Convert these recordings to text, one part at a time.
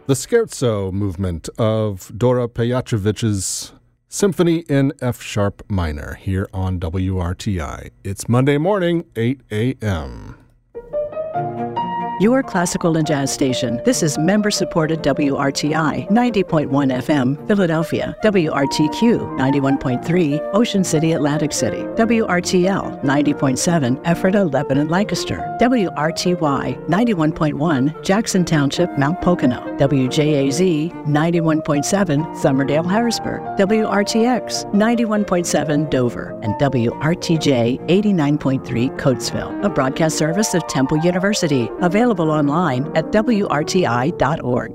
The Scherzo movement of Dora Pejacevich's Symphony in F-sharp minor here on WRTI. It's Monday morning, 8 a.m. Your classical and jazz station. This is member-supported WRTI 90.1 FM, Philadelphia, WRTQ 91.3, Ocean City, Atlantic City, WRTL 90.7, Ephrata, Lebanon, Lancaster, WRTY 91.1, Jackson Township, Mount Pocono, WJAZ 91.7, Summerdale, Harrisburg, WRTX 91.7, Dover, and WRTJ 89.3, Coatesville, a broadcast service of Temple University, available online at WRTI.org.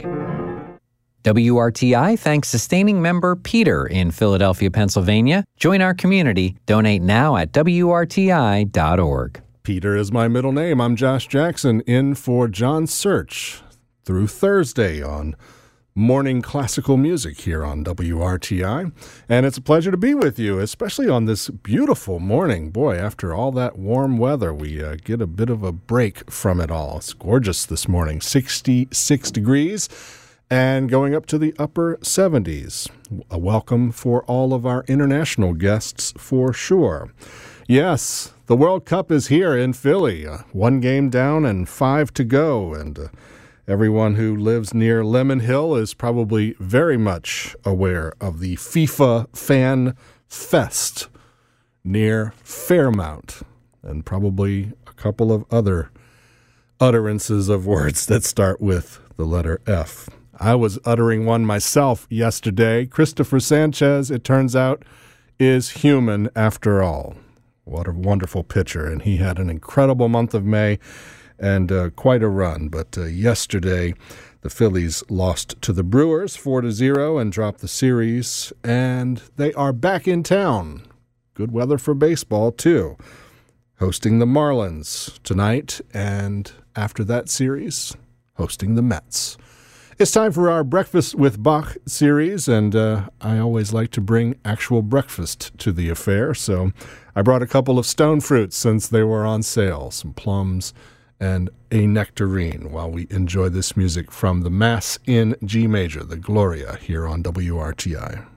WRTI thanks sustaining member Peter in Philadelphia, Pennsylvania. Join our community. Donate now at WRTI.org. Peter is my middle name. I'm Josh Jackson, in for John Search through Thursday on Morning Classical Music here on WRTI. And it's a pleasure to be with you, especially on this beautiful morning. Boy, after all that warm weather, we get a bit of a break from it all. It's gorgeous this morning, 66 degrees and going up to the upper 70s. A welcome for all of our international guests for sure. Yes, the World Cup is here in Philly. 1 game down and 5 to go, and everyone who lives near Lemon Hill is probably very much aware of the FIFA Fan Fest near Fairmount, and probably a couple of other utterances of words that start with the letter F. I was uttering one myself yesterday. Christopher Sanchez, it turns out, is human after all. What a wonderful pitcher, and he had an incredible month of May and quite a run. But yesterday, the Phillies lost to the Brewers 4-0 and dropped the series, and they are back in town. Good weather for baseball, too. Hosting the Marlins tonight, and after that series, hosting the Mets. It's time for our Breakfast with Bach series, and I always like to bring actual breakfast to the affair, so I brought a couple of stone fruits since they were on sale, some plums and a nectarine, while we enjoy this music from the Mass in G Major, the Gloria, here on WRTI.